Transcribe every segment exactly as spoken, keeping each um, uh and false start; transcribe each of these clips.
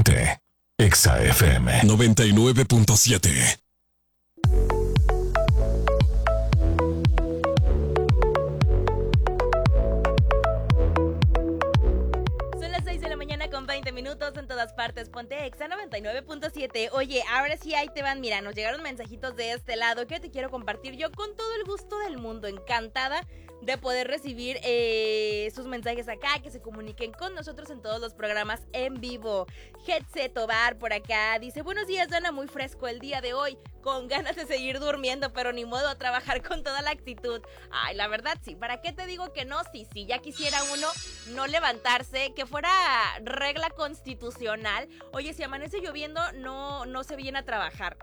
Ponte Exa F M noventa y nueve punto siete. veinte minutos en todas partes, ponte Exa noventa y nueve punto siete. Oye, ahora sí ahí te van, mira, nos llegaron mensajitos de este lado que te quiero compartir yo con todo el gusto del mundo, encantada de poder recibir eh, sus mensajes acá, que se comuniquen con nosotros en todos los programas en vivo. Hetze Tobar por acá dice, buenos días Dana, muy fresco el día de hoy, con ganas de seguir durmiendo, pero ni modo, a trabajar con toda la actitud. Ay, la verdad sí, ¿para qué te digo que no? Sí, sí, ya quisiera uno no levantarse, que fuera regla constitucional. Oye, si amanece lloviendo, no, no se viene a trabajar.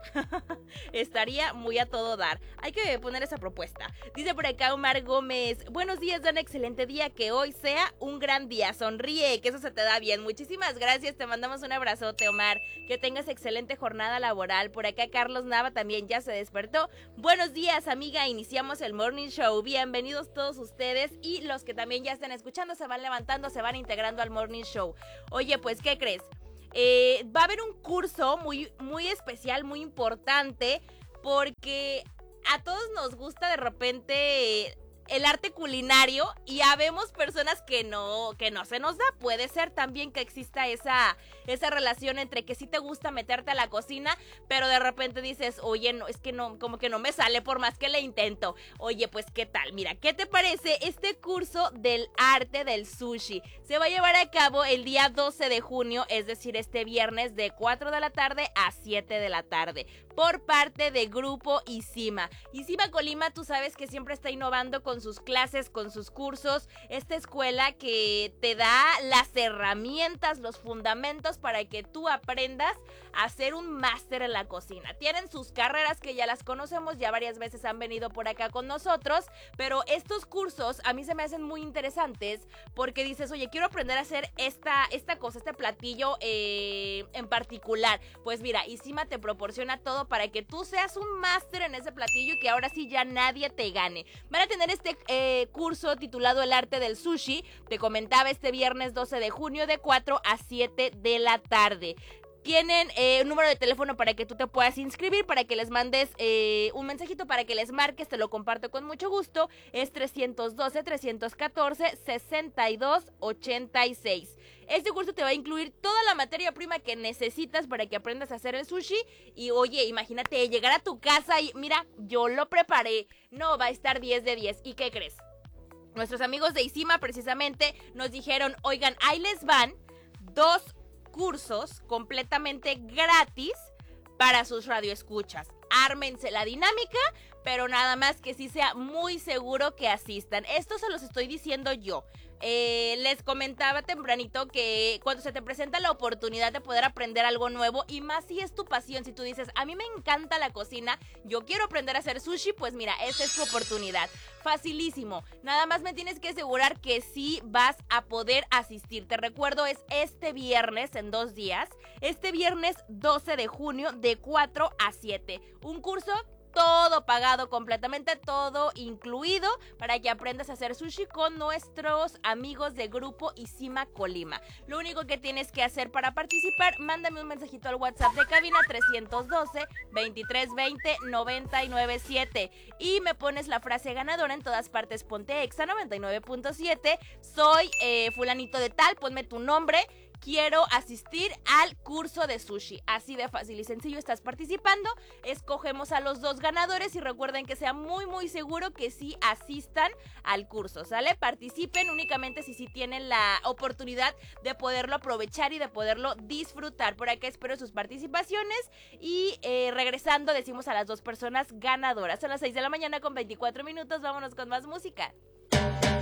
Estaría muy a todo dar. Hay que poner esa propuesta. Dice por acá Omar Gómez, buenos días, Dana, excelente día, que hoy sea un gran día, sonríe, que eso se te da bien. Muchísimas gracias, te mandamos un abrazote, Omar, que tengas excelente jornada laboral. Por acá Carlos Nava también ya se despertó. Buenos días, amiga, iniciamos el Morning Show. Bienvenidos todos ustedes y los que también ya están escuchando, se van levantando, se van integrando al Morning Show. Oye, pues, ¿qué crees? Eh, va a haber un curso muy, muy especial, muy importante, porque a todos nos gusta de repente eh, el arte culinario y habemos personas que no, que no se nos da. Puede ser también que exista esa, esa relación entre que sí te gusta meterte a la cocina, pero de repente dices, oye, no, es que no, como que no me sale por más que le intento. Oye, pues, ¿qué tal? Mira, ¿qué te parece este curso del arte del sushi? Se va a llevar a cabo el día doce de junio, es decir, este viernes de cuatro de la tarde a siete de la tarde, por parte de Grupo Isima. Isima Colima, tú sabes que siempre está innovando con sus clases, con sus cursos, esta escuela que te da las herramientas, los fundamentos para que tú aprendas a hacer un máster en la cocina. Tienen sus carreras que ya las conocemos, ya varias veces han venido por acá con nosotros, pero estos cursos a mí se me hacen muy interesantes porque dices, oye, quiero aprender a hacer esta, esta cosa, este platillo eh, en particular. Pues mira, Isima te proporciona todo para que tú seas un máster en ese platillo y que ahora sí ya nadie te gane. Van a tener este eh, curso titulado El Arte del Sushi, te comentaba, este viernes doce de junio de cuatro a siete de la tarde. Tienen eh, un número de teléfono para que tú te puedas inscribir, para que les mandes eh, un mensajito, para que les marques, te lo comparto con mucho gusto. Es trescientos doce, trescientos catorce, sesenta y dos ochenta y seis. Este curso te va a incluir toda la materia prima que necesitas para que aprendas a hacer el sushi. Y oye, imagínate llegar a tu casa y mira, yo lo preparé. No, va a estar diez de diez. ¿Y qué crees? Nuestros amigos de Isima precisamente nos dijeron, oigan, ahí les van dos cursos completamente gratis para sus radioescuchas. Ármense la dinámica, pero nada más que sí sea muy seguro que asistan. Esto se los estoy diciendo yo. Eh, les comentaba tempranito que cuando se te presenta la oportunidad de poder aprender algo nuevo, y más si es tu pasión, si tú dices, a mí me encanta la cocina, yo quiero aprender a hacer sushi, pues mira, esa es tu oportunidad. Facilísimo, nada más me tienes que asegurar que sí vas a poder asistir. Te recuerdo, es este viernes, en dos días, este viernes doce de junio de cuatro a siete. Un curso todo pagado, completamente todo incluido, para que aprendas a hacer sushi con nuestros amigos de Grupo Isima Colima. Lo único que tienes que hacer para participar, mándame un mensajito al WhatsApp de cabina trescientos doce, veintitrés veinte, noventa y nueve siete y me pones la frase ganadora en todas partes. Ponte Exa noventa y nueve punto siete. Soy eh, fulanito de tal, ponme tu nombre. Quiero asistir al curso de sushi. Así de fácil y sencillo estás participando. Escogemos a los dos ganadores y recuerden que sea muy muy seguro que sí asistan al curso, ¿sale? Participen únicamente si sí tienen la oportunidad de poderlo aprovechar y de poderlo disfrutar. Por acá espero sus participaciones y eh, regresando decimos a las dos personas ganadoras. Son las seis de la mañana con veinticuatro minutos. Vámonos con más música.